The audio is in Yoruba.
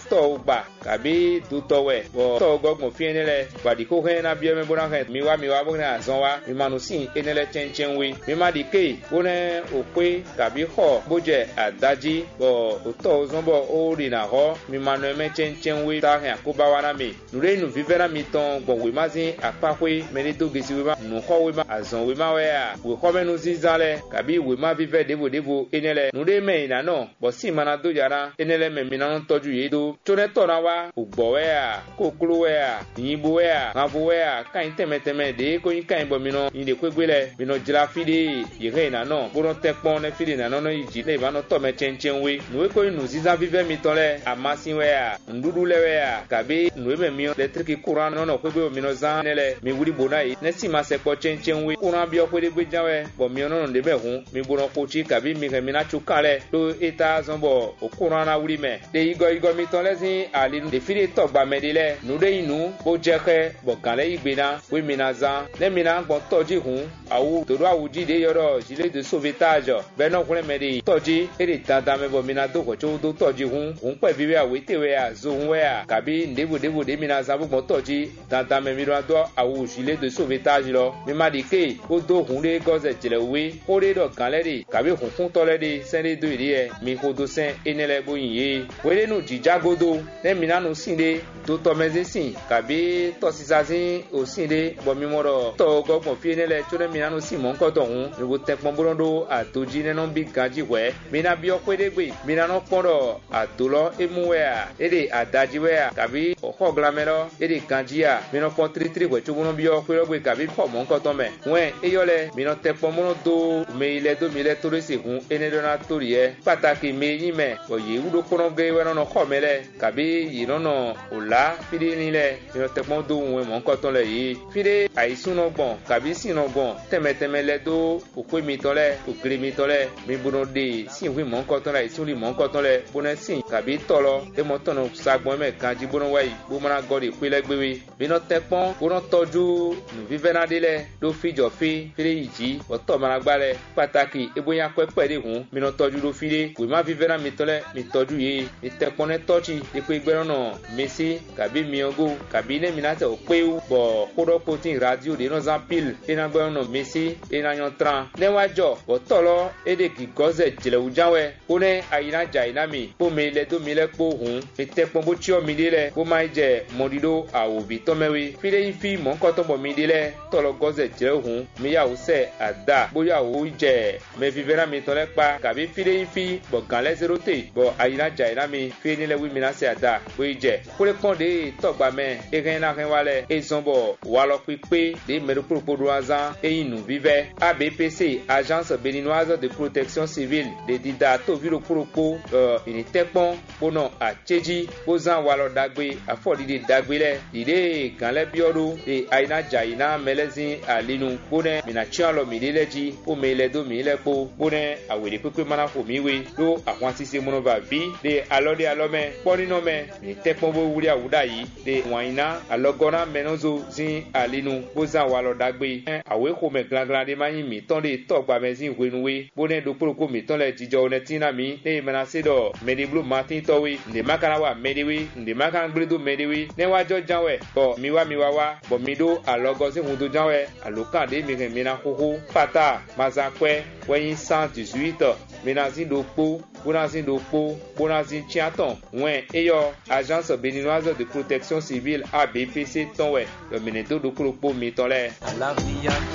to ba kabi du to we bo to gogun fi enele ba di ko he na bi me bona he mi wa bo na azon wa mi manu sin enele chen we mi ma di ke wona ope kabi ho boje adaji bo to zon bo o ri na ho mi manu me chen we ta he ko ba wa na mi nure nu vivera mi ton gbo we ma zin apakwe me ni do gesi we ma nu ho we ma azon we ma we a we ko me nu zizale kabi we ma vive devo enele nure me ina no bo si mana do jara enele me mi na toju yedo chone to na wa ugbo we a kokulu we a yibu we a ngabu we a kan temeteme de ko yin kan bo mi no yin de kwegbele mi no jira fide yire na no bo no tepon ne fide na no no yiji le ba no to me chen we nu ko nu ziza vive mi tole amasin we a ndudu le we a kabi nu me mi electric courant no kwegbe mi no zan nele mi wuri bona yi ne si ma se po chen we courant bi o kwede gbe jawe bo mi no de be hun mi bo no ko chi kabi mi ke mi na chukale do eta zombo o courant na wuri me de igo mi tole zin ali de fide to gba me de le nu de inu bo jeke bo kan le igbe na we mi na zan le mi na gbon toji hun awu to do awuji de yoro gilet de sauvetage be no kun me de toji e de dada me bo mi na do ko cho do toji hun pe bi we awe te we a zo hun we a kabi ndebu de mi na zan bo toji dada me mi do awu gilet de sauvetage lo mi ma di ke o do hun de goze jele we o de do kan le de kabi hun fun to le de sen de do iri e mi ko do sen enele bo yin ye we de nu jijagodo ne mi na nu sin de do to mezi sin kabi to sisazin o sin de bo mi moro to gogbon fi enele cho ne mi na nu sin mo nko to hun ni bo tepon borondo atoji ne no bi ganji we mi na bi o kwede gbe mi na no pondo atolo emu we a ede adaji we a kabi o ho glamelo ede ganji a mi no pon tri we cho bono bi o kwede gbe kabi po mo nko to me wen eyole mi no tepon mono do me ile do mi le to re se hun ene do na tori e pataki me yin me o ye udo kono ge we no ko mele kabi yi no ola fide ni le mi no tepon do wen mo nko to le yi fide aisun no gbon kabi sin no gbon temeteme le do okwe mi to le okre mi to le mi bono de sin wi mo nko to le isun li mo nko to le bono sin kabi tolo e mo tono sagbon me kanji bono wa yi bo mana godi pe le gbewe mi no tepon bono toju nu vivena de le do fijo fi fide yiji o to mana gbale pataki e boya pepe de hun mi no toju do fide we ma vivena mi to le mi toju ye mi tepon ne tochi de pe gbe no mesi kabi mi ogo kabi ne mi na te o pe u bo kodo potin radio de no zan pile e na gbe no mesi e na yan tran ne wajo o tolo e de ki goze jele ujanwe o ne ayina jaina mi po mi le do mi le po hun mi tepon bo chi o mi de le bo ma je modido awo bi to mewe fide yin fi mo nko to bo mi de le tolo goze jele hun mi ya o se ada bo ya o je me vivera mi to le pa kabi fide yin fi bo gan le zero te bo ayina jaina mi fi ni le wi mi na se ada bo je ko le pon de to gba me e ken na ken wale e zombo wa lo pipe de me do propodo azan e inu vive ABPC Agence béninoise de protection civile de dida to viro propo ini tepon bono a cheji bozan wa lo dagbe afodi de dagbe le ide gan le biodo e aina jaina melezin alinu bone mina chialo mi leji o me le do mi le po bone awede pepe mana fo mi we do àwọn sise mono va vi de alome poni no me ni tepon bo wuri awuda yi de waina alogona menozo zin alinu bozan wa lo dagbe awe ko me glanglan de mayin mi ton de to gba mezin wenuwe bone do proko mi ton le jijo netina mi ne menase do mediblu martin towe nde makana wa mediwe nde makan gbedo mediwe ne wajo janwe bo mi wa bo mi do alogo zin hudo janwe alokan de mi ken mina koko pata mazakwe weyin 118 menazin do po bonazin chiaton wen eyo Agence béninoise de protection civile ABPC tonwe le menedo do proko mi ton le